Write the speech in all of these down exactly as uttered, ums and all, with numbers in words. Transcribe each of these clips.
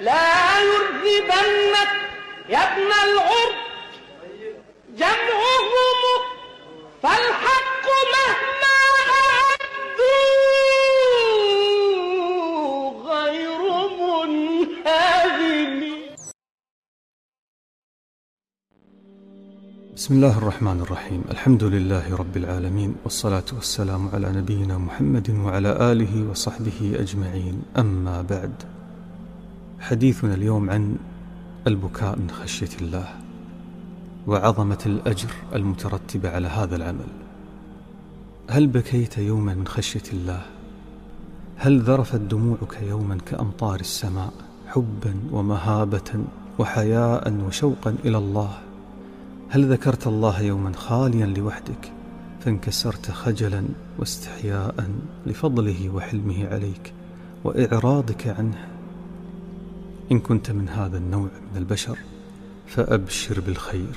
لا يرهبنك يا ابن العرب جمعهم، فالحق مهما أعدوا غير منهزم. بسم الله الرحمن الرحيم. الحمد لله رب العالمين، والصلاة والسلام على نبينا محمد وعلى آله وصحبه أجمعين. أما بعد، حديثنا اليوم عن البكاء من خشية الله وعظمة الأجر المترتبة على هذا العمل. هل بكيت يوما من خشية الله؟ هل ذرفت دموعك يوما كأمطار السماء حبا ومهابة وحياء وشوقا إلى الله؟ هل ذكرت الله يوما خاليا لوحدك فانكسرت خجلا واستحياء لفضله وحلمه عليك وإعراضك عنه؟ إن كنت من هذا النوع من البشر فأبشر بالخير،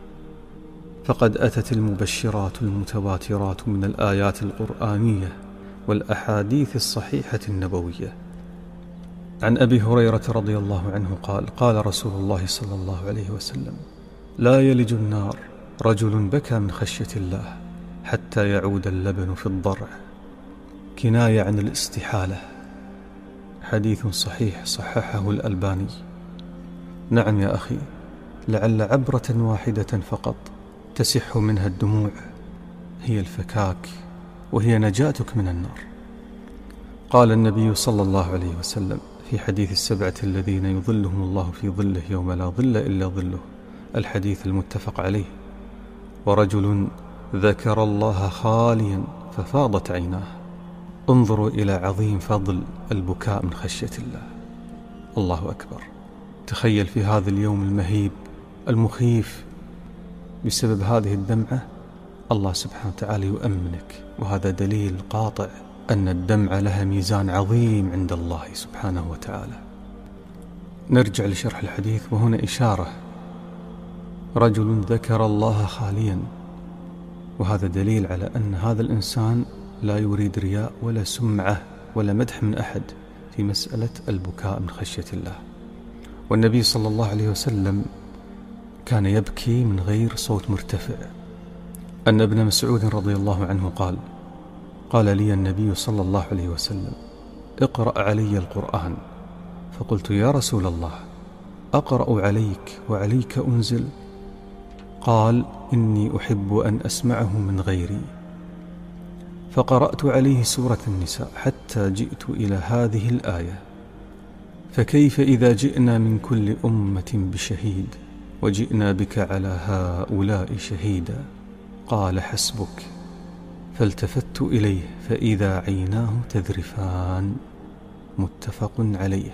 فقد أتت المبشرات المتواترات من الآيات القرآنية والأحاديث الصحيحة النبوية. عن أبي هريرة رضي الله عنه قال: قال رسول الله صلى الله عليه وسلم: لا يلج النار رجل بكى من خشية الله حتى يعود اللبن في الضرع، كناية عن الاستحالة. حديث صحيح صححه الألباني. نعم يا أخي، لعل عبرة واحدة فقط تسح منها الدموع هي الفكاك، وهي نجاتك من النار. قال النبي صلى الله عليه وسلم في حديث السبعة الذين يظلهم الله في ظله يوم لا ظل إلا ظله، الحديث المتفق عليه: ورجل ذكر الله خاليا ففاضت عيناه. انظروا إلى عظيم فضل البكاء من خشية الله. الله أكبر. تخيل في هذا اليوم المهيب المخيف بسبب هذه الدمعة الله سبحانه وتعالى يؤمنك، وهذا دليل قاطع أن الدمعة لها ميزان عظيم عند الله سبحانه وتعالى. نرجع لشرح الحديث، وهنا إشارة: رجل ذكر الله خاليا، وهذا دليل على أن هذا الإنسان لا يريد رياء ولا سمعة ولا مدح من أحد في مسألة البكاء من خشية الله. والنبي صلى الله عليه وسلم كان يبكي من غير صوت مرتفع. أن ابن مسعود رضي الله عنه قال: قال لي النبي صلى الله عليه وسلم: اقرأ علي القرآن. فقلت: يا رسول الله، أقرأ عليك وعليك أنزل؟ قال: إني أحب أن أسمعه من غيري. فقرأت عليه سورة النساء حتى جئت إلى هذه الآية: فكيف إذا جئنا من كل أمة بشهيد وجئنا بك على هؤلاء شهيدا؟ قال: حسبك. فالتفت إليه فإذا عيناه تذرفان. متفق عليه.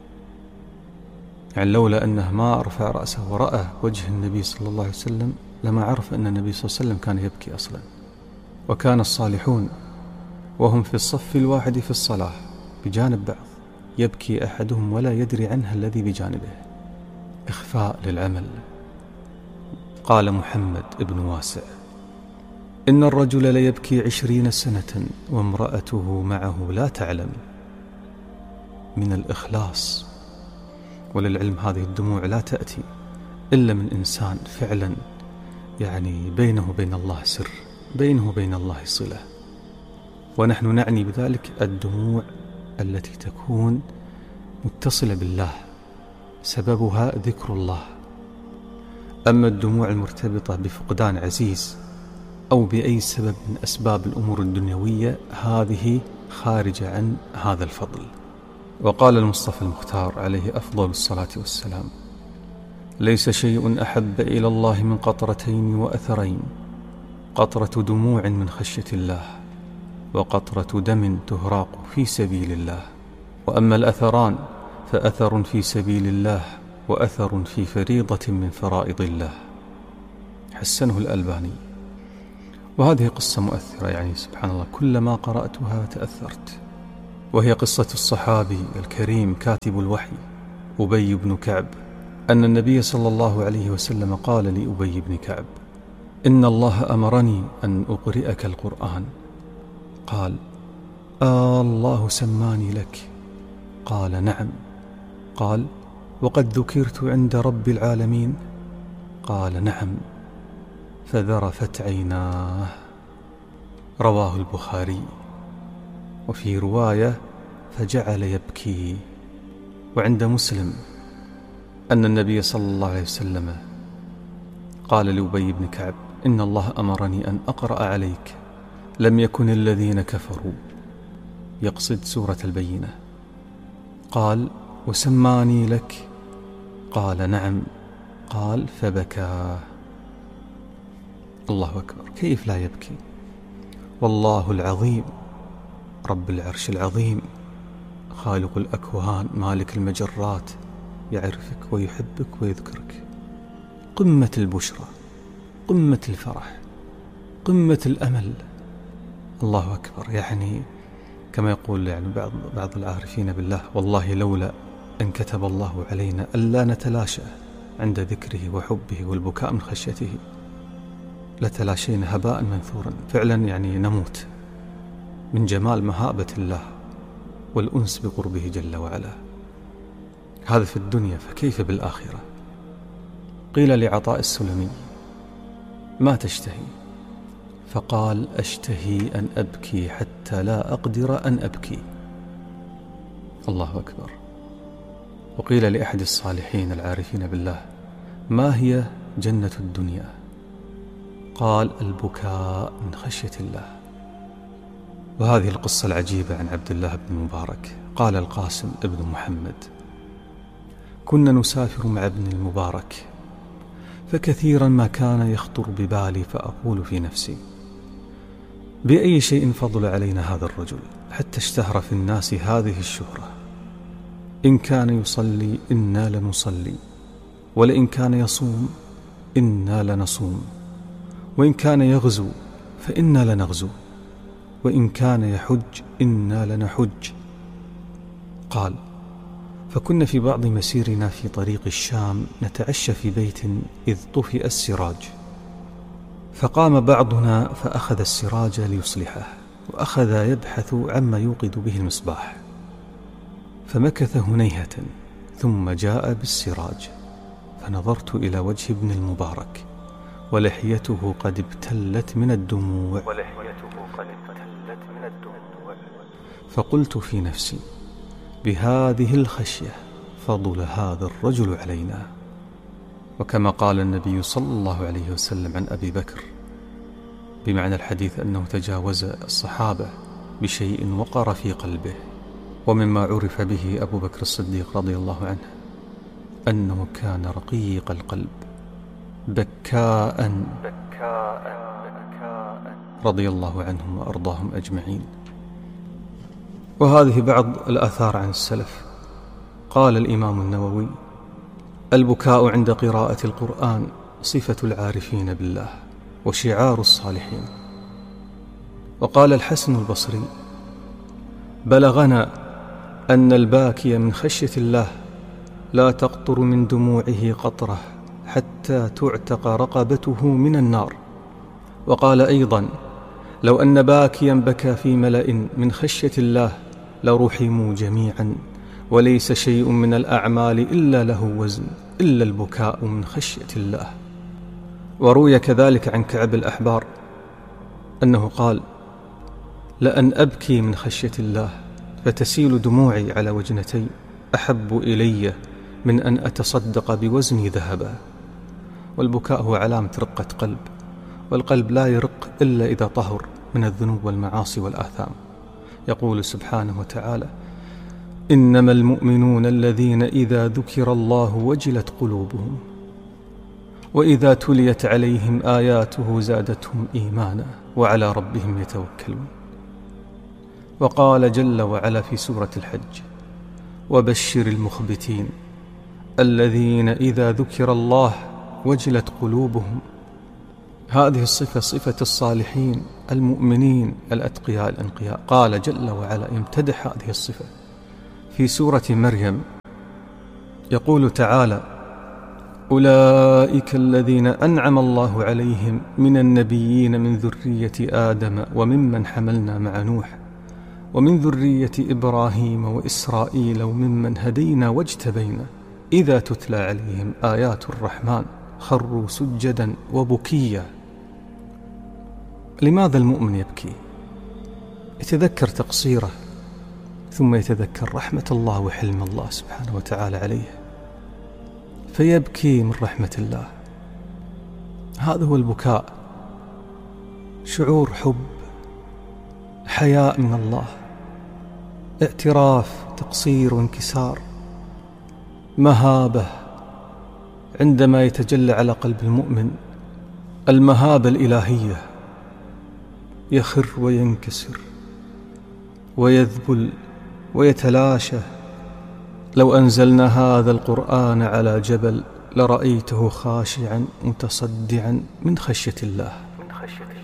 يعني لولا أنه ما رفع رأسه ورأى وجه النبي صلى الله عليه وسلم لما عرف أن النبي صلى الله عليه وسلم كان يبكي أصلا. وكان الصالحون وهم في الصف الواحد في الصلاة بجانب بعض يبكي أحدهم ولا يدري عنه الذي بجانبه، إخفاء للعمل. قال محمد بن واسع: إن الرجل ليبكي عشرين سنة وامرأته معه لا تعلم. من الإخلاص. وللعلم هذه الدموع لا تأتي إلا من إنسان فعلا يعني بينه وبين الله سر، بينه وبين الله صلة. ونحن نعني بذلك الدموع التي تكون متصلة بالله سببها ذكر الله. أما الدموع المرتبطة بفقدان عزيز أو بأي سبب من أسباب الأمور الدنيوية هذه خارجة عن هذا الفضل. وقال المصطفى المختار عليه أفضل الصلاة والسلام: ليس شيء أحب إلى الله من قطرتين وأثرين، قطرة دموع من خشية الله، وقطرة دم تهراق في سبيل الله. وأما الأثران فأثر في سبيل الله وأثر في فريضة من فرائض الله. حسنه الألباني. وهذه قصة مؤثرة، يعني سبحان الله كلما قرأتها تأثرت. وهي قصة الصحابي الكريم كاتب الوحي أبي بن كعب، أن النبي صلى الله عليه وسلم قال لأبي بن كعب: إن الله أمرني أن أقرئك القرآن. قال: آه الله سماني لك؟ قال: نعم. قال: وقد ذكرت عند رب العالمين؟ قال: نعم. فذرفت عيناه. رواه البخاري. وفي رواية: فجعل يبكي. وعند مسلم أن النبي صلى الله عليه وسلم قال لأبي بن كعب: إن الله أمرني أن أقرأ عليك لم يكن الذين كفروا، يقصد سورة البينة. قال: وسماني لك؟ قال: نعم. قال: فبكى. الله أكبر، كيف لا يبكي؟ والله العظيم رب العرش العظيم خالق الأكوان مالك المجرات يعرفك ويحبك ويذكرك. قمة البشرى، قمة الفرح، قمة الأمل. الله أكبر. يعني كما يقول يعني بعض بعض العارفين بالله: والله لولا أن كتب الله علينا ألا نتلاشى عند ذكره وحبه والبكاء من خشيته لتلاشينا هباء منثورا. فعلا يعني نموت من جمال مهابة الله والأنس بقربه جل وعلا. هذا في الدنيا، فكيف بالآخرة؟ قيل لعطاء السلمي: ما تشتهي؟ فقال: أشتهي أن أبكي حتى لا أقدر أن أبكي. الله أكبر. وقيل لأحد الصالحين العارفين بالله: ما هي جنة الدنيا؟ قال: البكاء من خشية الله. وهذه القصة العجيبة عن عبد الله بن المبارك. قال القاسم ابن محمد: كنا نسافر مع ابن المبارك، فكثيرا ما كان يخطر ببالي فأقول في نفسي: بأي شيء فضل علينا هذا الرجل حتى اشتهر في الناس هذه الشهرة؟ إن كان يصلي إنا لنصلي، ولئن كان يصوم إنا لنصوم، وإن كان يغزو فإنا لنغزو، وإن كان يحج إنا لنحج. قال: فكنا في بعض مسيرنا في طريق الشام نتعشى في بيت إذ طفئ السراج، فقام بعضنا فأخذ السراج ليصلحه، وأخذ يبحث عما يوقد به المصباح، فمكث هنيهة ثم جاء بالسراج، فنظرت إلى وجه ابن المبارك ولحيته قد ابتلت من الدموع فقلت في نفسي: بهذه الخشية فضل هذا الرجل علينا. وكما قال النبي صلى الله عليه وسلم عن أبي بكر بمعنى الحديث أنه تجاوز الصحابة بشيء وقر في قلبه. ومما عرف به أبو بكر الصديق رضي الله عنه أنه كان رقيق القلب بكاء رضي الله عنهم وأرضاهم أجمعين. وهذه بعض الآثار عن السلف. قال الإمام النووي: البكاء عند قراءة القرآن صفة العارفين بالله وشعار الصالحين. وقال الحسن البصري: بلغنا أن الباكي من خشية الله لا تقطر من دموعه قطرة حتى تعتق رقبته من النار. وقال أيضا: لو أن باكيا بكى في ملأ من خشية الله لرحموا جميعا، وليس شيء من الأعمال إلا له وزن إلا البكاء من خشية الله. وروي كذلك عن كعب الأحبار أنه قال: لأن أبكي من خشية الله فتسيل دموعي على وجنتي أحب إلي من أن أتصدق بوزني ذهبا. والبكاء هو علامة رقة قلب، والقلب لا يرق إلا إذا طهر من الذنوب والمعاصي والآثام. يقول سبحانه وتعالى: إنما المؤمنون الذين إذا ذكر الله وجلت قلوبهم وإذا تليت عليهم آياته زادتهم إيمانا وعلى ربهم يتوكلون. وقال جل وعلا في سورة الحج: وبشر المخبتين الذين إذا ذكر الله وجلت قلوبهم. هذه الصفة صفة الصالحين المؤمنين الأتقياء الأنقياء. قال جل وعلا يمتدح هذه الصفة في سورة مريم، يقول تعالى: أولئك الذين أنعم الله عليهم من النبيين من ذرية آدم وممن حملنا مع نوح ومن ذرية إبراهيم وإسرائيل وممن هدينا واجتبينا إذا تتلى عليهم آيات الرحمن خروا سجدا وبكيا. لماذا المؤمن يبكي؟ يتذكر تقصيره، ثم يتذكر رحمة الله وحلم الله سبحانه وتعالى عليه، فيبكي من رحمة الله. هذا هو البكاء، شعور حب، حياء من الله، اعتراف تقصير وانكسار، مهابة عندما يتجلى على قلب المؤمن المهابة الإلهية، يخر وينكسر ويذبل ويتلاشى. لو أنزلنا هذا القرآن على جبل لرأيته خاشعا متصدعا من خشية الله.